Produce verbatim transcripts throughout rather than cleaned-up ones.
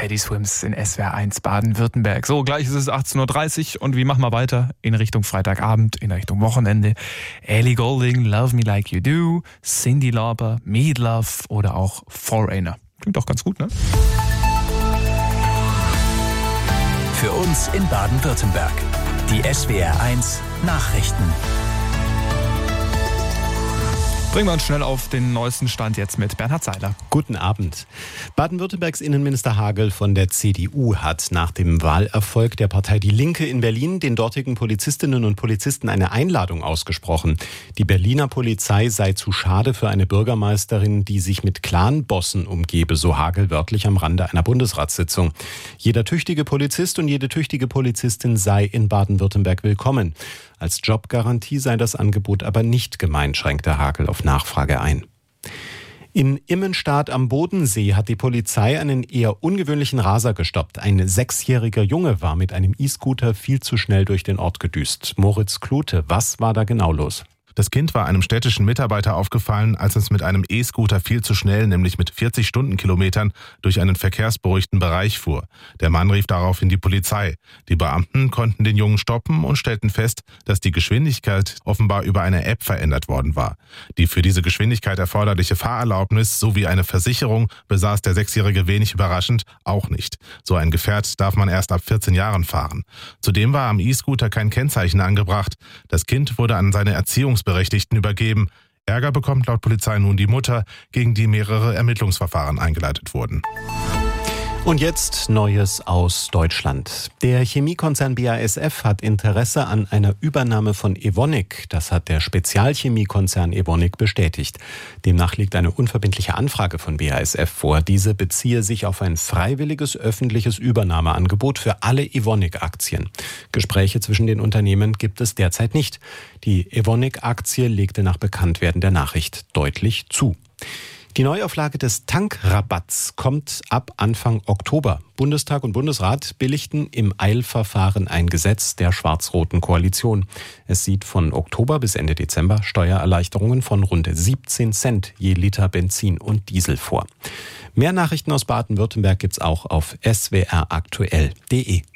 Heidi Swims in S W R eins Baden-Württemberg. So, gleich ist es achtzehn Uhr dreißig und wie machen wir weiter? In Richtung Freitagabend, in Richtung Wochenende. Ellie Goulding, Love Me Like You Do, Cyndi Lauper, Meat Love oder auch Foreigner. Klingt doch ganz gut, ne? Für uns in Baden-Württemberg. Die S W R eins Nachrichten. Bringen wir uns schnell auf den neuesten Stand jetzt mit Bernhard Seiler. Guten Abend. Baden-Württembergs Innenminister Hagel von der C D U hat nach dem Wahlerfolg der Partei Die Linke in Berlin den dortigen Polizistinnen und Polizisten eine Einladung ausgesprochen. Die Berliner Polizei sei zu schade für eine Bürgermeisterin, die sich mit Clanbossen umgebe, so Hagel wörtlich am Rande einer Bundesratssitzung. Jeder tüchtige Polizist und jede tüchtige Polizistin sei in Baden-Württemberg willkommen. Als Jobgarantie sei das Angebot aber nicht gemeint, schränkte Hagel auf Nachfrage ein. In Immenstaad am Bodensee hat die Polizei einen eher ungewöhnlichen Raser gestoppt. Ein sechsjähriger Junge war mit einem E-Scooter viel zu schnell durch den Ort gedüst. Moritz Klute, was war da genau los? Das Kind war einem städtischen Mitarbeiter aufgefallen, als es mit einem E-Scooter viel zu schnell, nämlich mit vierzig Stundenkilometern, durch einen verkehrsberuhigten Bereich fuhr. Der Mann rief daraufhin die Polizei. Die Beamten konnten den Jungen stoppen und stellten fest, dass die Geschwindigkeit offenbar über eine App verändert worden war. Die für diese Geschwindigkeit erforderliche Fahrerlaubnis sowie eine Versicherung besaß der Sechsjährige wenig überraschend auch nicht. So ein Gefährt darf man erst ab vierzehn Jahren fahren. Zudem war am E-Scooter kein Kennzeichen angebracht. Das Kind wurde an seine Erziehungsberechtigten übergeben. Ärger bekommt laut Polizei nun die Mutter, gegen die mehrere Ermittlungsverfahren eingeleitet wurden. Und jetzt Neues aus Deutschland. Der Chemiekonzern B A S F hat Interesse an einer Übernahme von Evonik. Das hat der Spezialchemiekonzern Evonik bestätigt. Demnach liegt eine unverbindliche Anfrage von B A S F vor. Diese beziehe sich auf ein freiwilliges öffentliches Übernahmeangebot für alle Evonik-Aktien. Gespräche zwischen den Unternehmen gibt es derzeit nicht. Die Evonik-Aktie legte nach Bekanntwerden der Nachricht deutlich zu. Die Neuauflage des Tankrabatts kommt ab Anfang Oktober. Bundestag und Bundesrat billigten im Eilverfahren ein Gesetz der schwarz-roten Koalition. Es sieht von Oktober bis Ende Dezember Steuererleichterungen von rund siebzehn Cent je Liter Benzin und Diesel vor. Mehr Nachrichten aus Baden-Württemberg gibt's auch auf s w r aktuell punkt d e.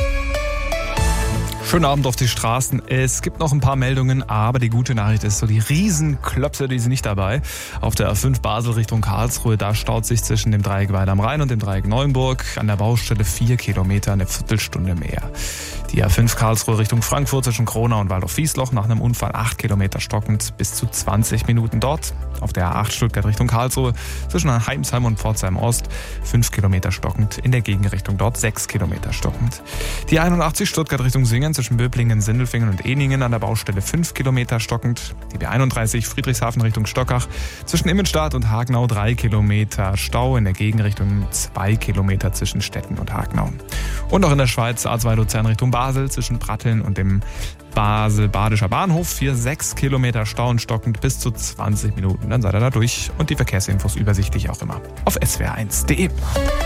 Schönen Abend auf die Straßen. Es gibt noch ein paar Meldungen, aber die gute Nachricht ist, so die Riesenklöpse, die sind nicht dabei. Auf der A fünf Basel Richtung Karlsruhe, da staut sich zwischen dem Dreieck Weil am Rhein und dem Dreieck Neuenburg an der Baustelle vier Kilometer, eine Viertelstunde mehr. Die A fünf Karlsruhe Richtung Frankfurt zwischen Kronau und Waldorf-Wiesloch nach einem Unfall acht Kilometer stockend, bis zu zwanzig Minuten dort. Auf der A acht Stuttgart Richtung Karlsruhe zwischen Heimsheim und Pforzheim Ost fünf Kilometer stockend, in der Gegenrichtung dort sechs Kilometer stockend. Die einundachtzig Stuttgart Richtung Singen zwischen Böblingen, Sindelfingen und Ehningen an der Baustelle fünf Kilometer stockend. Die B einunddreißig Friedrichshafen Richtung Stockach zwischen Immenstaad und Hagenau drei Kilometer Stau, in der Gegenrichtung zwei Kilometer zwischen Stetten und Hagenau. Und auch in der Schweiz A zwei Luzern Richtung Basel zwischen Pratteln und dem Basel-Badischer Bahnhof hier sechs Kilometer Stau und stockend bis zu zwanzig Minuten. Dann seid ihr da durch und die Verkehrsinfos übersichtlich auch immer auf s w r eins punkt d e.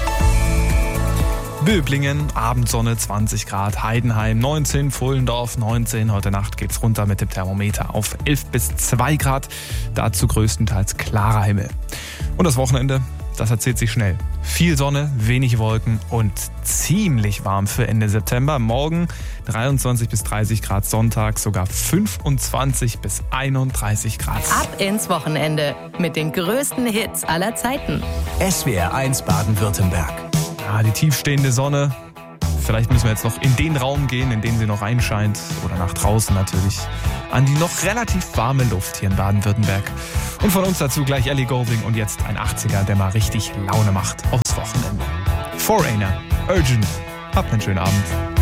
Böblingen, Abendsonne zwanzig Grad, Heidenheim neunzehn, Pfullendorf neunzehn. Heute Nacht geht's runter mit dem Thermometer auf elf bis zwei Grad. Dazu größtenteils klarer Himmel. Und das Wochenende, das erzählt sich schnell. Viel Sonne, wenig Wolken und ziemlich warm für Ende September. Morgen dreiundzwanzig bis dreißig Grad, Sonntag sogar fünfundzwanzig bis einunddreißig Grad. Ab ins Wochenende mit den größten Hits aller Zeiten. S W R eins Baden-Württemberg. Ja, die tiefstehende Sonne. Vielleicht müssen wir jetzt noch in den Raum gehen, in dem sie noch reinscheint. Oder nach draußen natürlich. An die noch relativ warme Luft hier in Baden-Württemberg. Und von uns dazu gleich Ellie Goulding und jetzt ein achtziger, der mal richtig Laune macht aufs Wochenende. Foreigner, Urgent. Habt einen schönen Abend.